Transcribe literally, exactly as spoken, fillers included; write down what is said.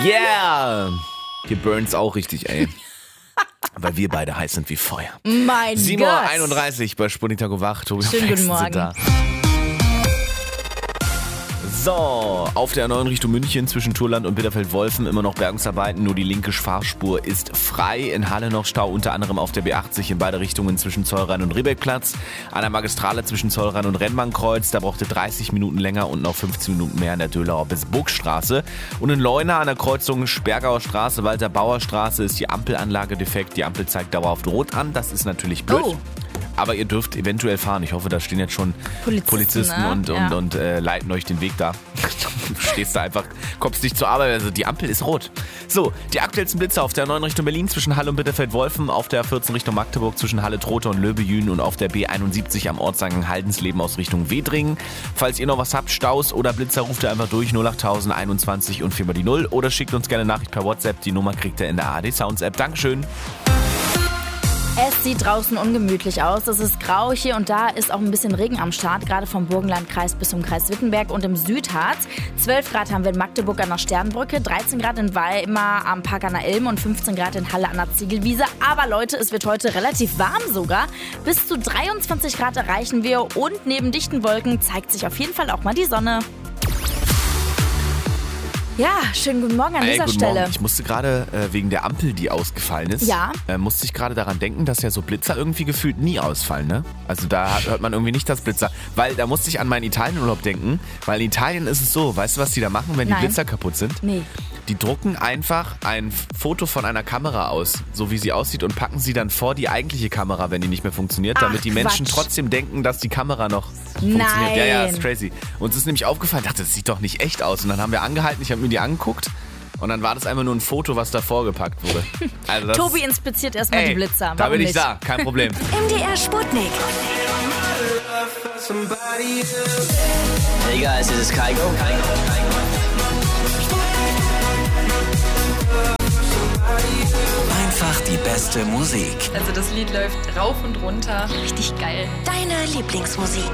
Yeah! Hier burnt's auch richtig, ey. Weil wir beide heiß sind wie Feuer. Mein sieben Uhr Gott. einunddreißig bei Sputnik Tag und Wach. Tobi und Schönen guten Flexen Morgen. sind da. So, auf der neuen Richtung München zwischen Turland und Bitterfeld-Wolfen immer noch Bergungsarbeiten. Nur die linke Fahrspur ist frei. In Halle noch Stau, unter anderem auf der B achtzig in beide Richtungen zwischen Zollrhein und Riebeckplatz. An der Magistrale zwischen Zollrhein und Rennbahnkreuz. Da brauchte dreißig Minuten länger und noch fünfzehn Minuten mehr in der Dölauer bis Burgstraße. Und in Leuna an der Kreuzung Spergauer Straße, Walter-Bauer Straße ist die Ampelanlage defekt. Die Ampel zeigt dauerhaft rot an. Das ist natürlich blöd. Oh. Aber ihr dürft eventuell fahren. Ich hoffe, da stehen jetzt schon Polizisten, Polizisten ne? und, und, Ja. und äh, leiten euch den Weg da. Du stehst da einfach, kommst nicht zur Arbeit, also die Ampel ist rot. So, die aktuellsten Blitze auf der neun Richtung Berlin zwischen Halle und Bitterfeld-Wolfen, auf der vierzehn Richtung Magdeburg zwischen Halle, Trotha und Löbejün und auf der B einundsiebzig am Ortseingang Haldensleben aus Richtung Wedringen. Falls ihr noch was habt, Staus oder Blitzer, ruft ihr einfach durch null acht null null eins und vier mal die null oder schickt uns gerne eine Nachricht per WhatsApp. Die Nummer kriegt ihr in der A R D Sounds App. Dankeschön. Es sieht draußen ungemütlich aus. Es ist grau. Hier und da ist auch ein bisschen Regen am Start, gerade vom Burgenlandkreis bis zum Kreis Wittenberg und im Südharz. zwölf Grad haben wir in Magdeburg an der Sternbrücke, dreizehn Grad in Weimar am Park an der Ilm und fünfzehn Grad in Halle an der Ziegelwiese. Aber Leute, es wird heute relativ warm sogar. Bis zu dreiundzwanzig Grad erreichen wir und neben dichten Wolken zeigt sich auf jeden Fall auch mal die Sonne. Ja, schönen guten Morgen an Ey, dieser guten Stelle. Morgen. Ich musste gerade äh, wegen der Ampel, die ausgefallen ist, Ja. äh, musste ich gerade daran denken, dass ja so Blitzer irgendwie gefühlt nie ausfallen, ne? Also da hat- hört man irgendwie nicht das Blitzer. Weil da musste ich an meinen Italienurlaub denken, weil in Italien ist es so, weißt du, was die da machen, wenn Nein. die Blitzer kaputt sind? Nee. Die drucken einfach ein Foto von einer Kamera aus, so wie sie aussieht, und packen sie dann vor die eigentliche Kamera, wenn die nicht mehr funktioniert, damit Ach, die Menschen Quatsch. trotzdem denken, dass die Kamera noch funktioniert. Nein. Ja, ja, ist crazy. Uns ist nämlich aufgefallen, dachte, das sieht doch nicht echt aus. Und dann haben wir angehalten, ich habe mir die angeguckt und dann war das einfach nur ein Foto, was davor gepackt wurde. Also das, Tobi inspiziert erstmal ey, die Blitzer. da Warum bin ich nicht? da, kein Problem. M D R Sputnik. Hey guys, this is Kygo. Einfach die beste Musik. Also das Lied läuft rauf und runter. Richtig geil. Deine Lieblingsmusik.